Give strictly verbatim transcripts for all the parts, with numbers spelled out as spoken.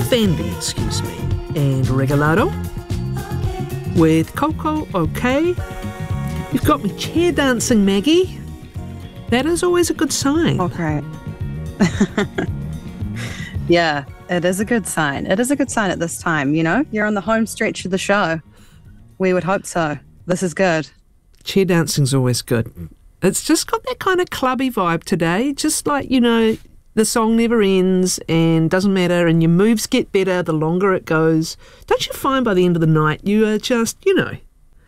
Fendi, excuse me, and Regalado with Coco OK. You've got me chair dancing, Maggie. That is always a good sign. Okay. Yeah, it is a good sign. It is a good sign at this time, you know? You're on the home stretch of the show. We would hope so. This is good. Chair dancing's always good. It's just got that kind of clubby vibe today. Just like, you know, the song never ends and doesn't matter, and your moves get better the longer it goes. Don't you find by the end of the night you are just, you know,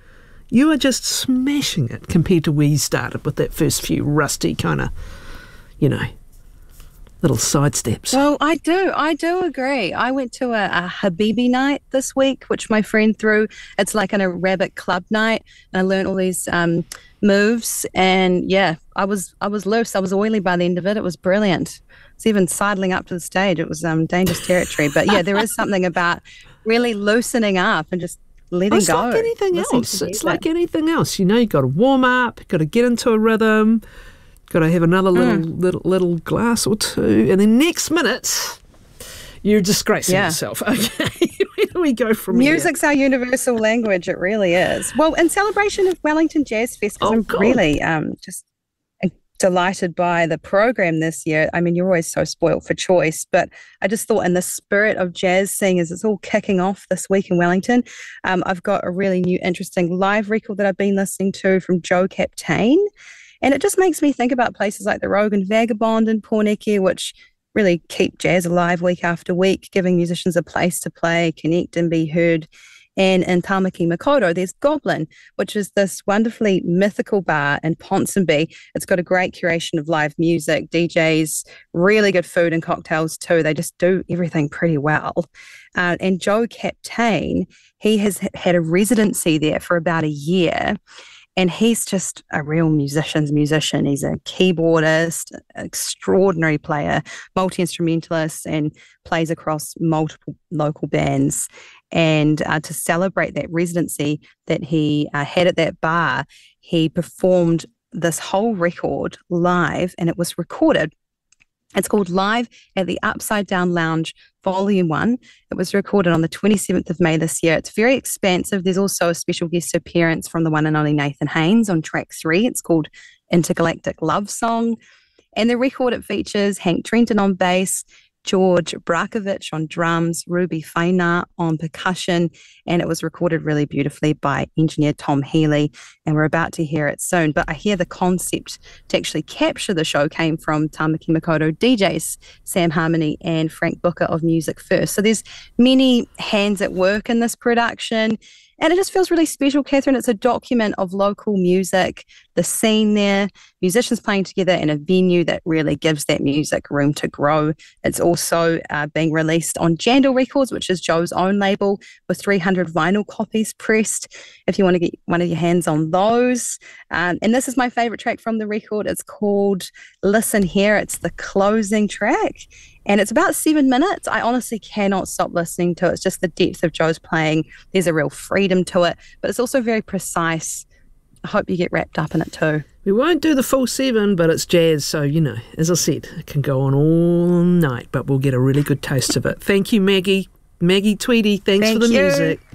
you are just smashing it compared to where you started with that first few rusty kind of, you know, little side steps. Well, I do. I do agree. I went to a, a Habibi night this week, which my friend threw. It's like an Arabic club night, and I learned all these um, moves. And yeah, I was I was loose. I was oily by the end of it. It was brilliant. It's even sidling up to the stage. It was um, dangerous territory. But yeah, there is something about really loosening up and just letting it's go. It's like anything else. It's like anything else. You know, you've got to warm up, you've got to get into a rhythm. Got to have another little, mm. little little glass or two, and then next minute, you're disgracing yeah. yourself. Okay, where do we go from here? Music's here? Our universal language. It really is. Well, in celebration of Wellington Jazz Fest, because oh, I'm God. really um, just delighted by the program this year. I mean, you're always so spoilt for choice, but I just thought in the spirit of jazz scene as it's all kicking off this week in Wellington, um, I've got a really new, interesting live record that I've been listening to from Joe Captain. And it just makes me think about places like the Rogan Vagabond in Porneke, which really keep jazz alive week after week, giving musicians a place to play, connect and be heard. And in Tamaki Makaurau, there's Goblin, which is this wonderfully mythical bar in Ponsonby. It's got a great curation of live music, D Js, really good food and cocktails too. They just do everything pretty well. Uh, and Joe Captain, he has had a residency there for about a year. And he's just a real musician's musician. He's a keyboardist, extraordinary player, multi-instrumentalist, and plays across multiple local bands. And uh, to celebrate that residency that he uh, had at that bar, he performed this whole record live, and it was recorded. It's called Live at the Upside Down Lounge, Volume one. It was recorded on the twenty-seventh of May this year. It's very expansive. There's also a special guest appearance from the one and only Nathan Haynes on track three. It's called Intergalactic Love Song. And the record, it features Hank Trenton on bass, George Brakovich on drums, Ruby Faina on percussion, and it was recorded really beautifully by engineer Tom Healy, and we're about to hear it soon. But I hear the concept to actually capture the show came from Tamaki Makaurau D Js, Sam Harmony and Frank Booker of Music First. So there's many hands at work in this production, and it just feels really special, Catherine. It's a document of local music, the scene there, musicians playing together in a venue that really gives that music room to grow. It's also uh, being released on Jandal Records, which is Joe's own label, with three hundred vinyl copies pressed, if you want to get one of your hands on those. Um, and this is my favorite track from the record. It's called Listen Here. It's the closing track. And it's about seven minutes. I honestly cannot stop listening to it. It's just the depth of Joe's playing. There's a real freedom to it, but it's also very precise. I hope you get wrapped up in it too. We won't do the full seven, but it's jazz, so, you know, as I said, it can go on all night, but we'll get a really good taste of it. Thank you, Maggie. Maggie Tweedy, thanks Thank for the you. music.